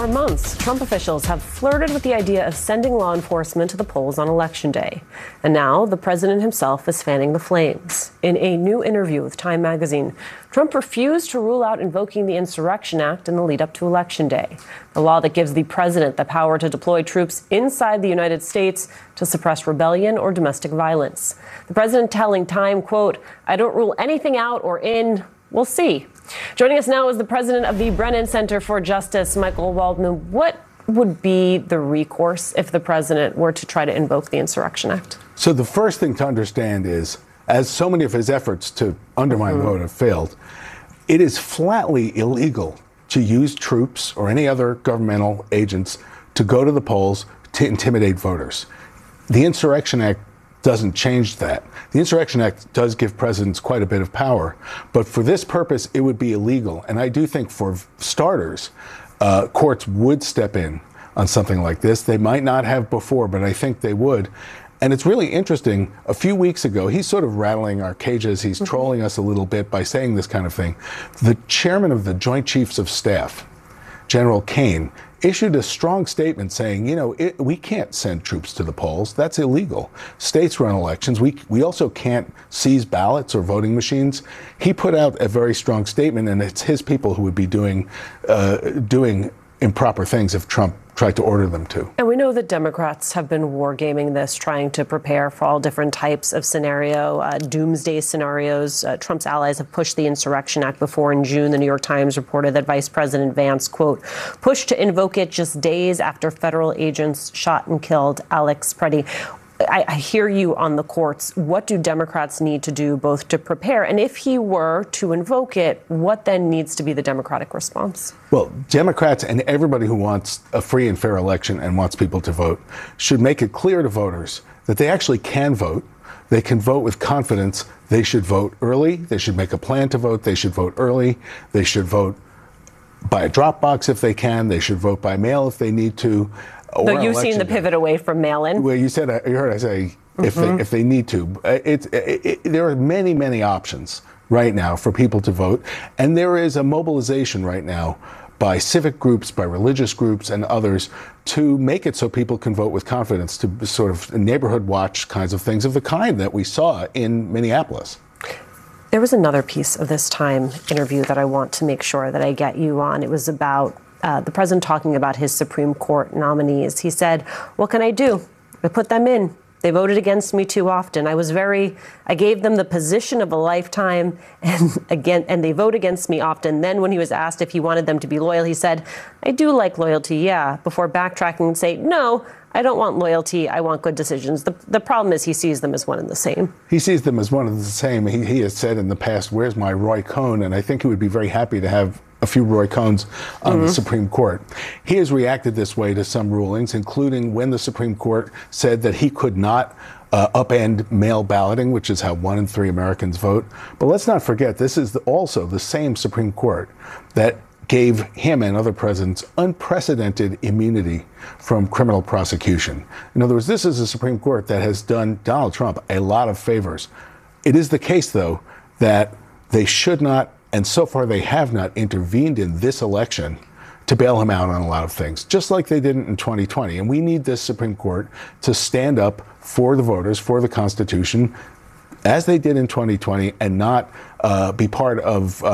For months, Trump officials have flirted with the idea of sending law enforcement to the polls on Election Day. And now the president himself is fanning the flames. In a new interview with Time magazine, Trump refused to rule out invoking the Insurrection Act in the lead up to Election Day, the law that gives the president the power to deploy troops inside the United States to suppress rebellion or domestic violence. The president telling Time, quote, "I don't rule anything out or in. We'll see." Joining us now is the president of the Brennan Center for Justice, Michael Waldman. What would be the recourse if the president were to try to invoke the Insurrection Act? So the first thing to understand is, as so many of his efforts to undermine the vote have failed, it is flatly illegal to use troops or any other governmental agents to go to the polls to intimidate voters. The Insurrection Act doesn't change that. The Insurrection Act does give presidents quite a bit of power, but for this purpose, it would be illegal. And I do think for starters, courts would step in on something like this. They might not have before, but I think they would. And it's really interesting. A few weeks ago, he's sort of rattling our cages. He's trolling us a little bit by saying this kind of thing. The chairman of the Joint Chiefs of Staff, General Kane, issued a strong statement saying, we can't send troops to the polls. That's illegal. States run elections. We also can't seize ballots or voting machines. He put out a very strong statement, and it's his people who would be doing improper things if Trump tried to order them to. And we know that Democrats have been wargaming this, trying to prepare for all different types of doomsday scenarios. Trump's allies have pushed the Insurrection Act before. In June, the New York Times reported that Vice President Vance, quote, pushed to invoke it just days after federal agents shot and killed Alex Preddy. I hear you on the courts. What do Democrats need to do both to prepare? And if he were to invoke it, what then needs to be the Democratic response? Well, Democrats and everybody who wants a free and fair election and wants people to vote should make it clear to voters that they actually can vote. They can vote with confidence. They should vote early. They should make a plan to vote. They should vote early. They should vote by a drop box if they can. They should vote by mail if they need to. So you've seen the pivot away from mail-in? Well, you heard I say if they need to. There are many, many options right now for people to vote. And there is a mobilization right now by civic groups, by religious groups and others to make it so people can vote with confidence, to sort of neighborhood watch kinds of things of the kind that we saw in Minneapolis. There was another piece of this Time interview that I want to make sure that I get you on. It was about the president talking about his Supreme Court nominees. He said, "What can I do? I put them in. They voted against me too often. I gave them the position of a lifetime, and they vote against me often." Then when he was asked if he wanted them to be loyal, he said, "I do like loyalty, yeah," before backtracking and say, "No, I don't want loyalty. I want good decisions." The problem is he sees them as one and the same. He sees them as one and the same. He has said in the past, "Where's my Roy Cohn?" And I think he would be very happy to have a few Roy Cohns on the Supreme Court. He has reacted this way to some rulings, including when the Supreme Court said that he could not upend mail balloting, which is how 1 in 3 Americans vote. But let's not forget, this is also the same Supreme Court that gave him and other presidents unprecedented immunity from criminal prosecution. In other words, this is a Supreme Court that has done Donald Trump a lot of favors. It is the case, though, that they should not, and so far they have not, intervened in this election to bail him out on a lot of things, just like they didn't in 2020. And we need this Supreme Court to stand up for the voters, for the Constitution, as they did in 2020, and not be part of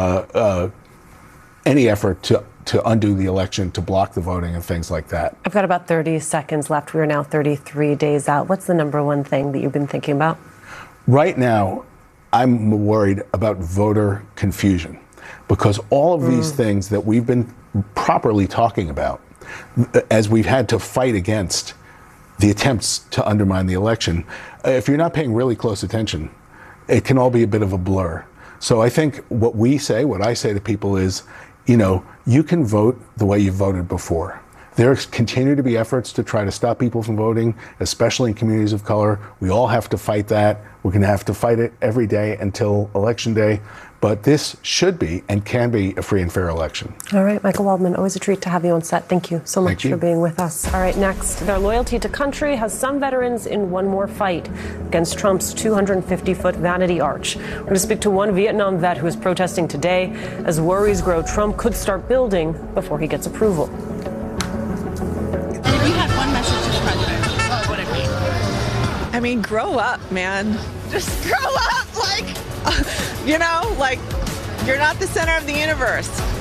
any effort to undo the election, to block the voting and things like that. I've got about 30 seconds left. We are now 33 days out. What's the number one thing that you've been thinking about? Right now, I'm worried about voter confusion, because all of these things that we've been properly talking about, as we've had to fight against the attempts to undermine the election, if you're not paying really close attention, it can all be a bit of a blur. So I think what I say to people is, you can vote the way you voted before. There continue to be efforts to try to stop people from voting, especially in communities of color. We all have to fight that. We're going to have to fight it every day until Election Day. But this should be and can be a free and fair election. All right, Michael Waldman, always a treat to have you on set. Thank you so much for being with us. All right, next, their loyalty to country has some veterans in one more fight against Trump's 250-foot vanity arch. We're going to speak to one Vietnam vet who is protesting today as worries grow Trump could start building before he gets approval. I mean, grow up, man. Just grow up, like, you know, like, you're not the center of the universe.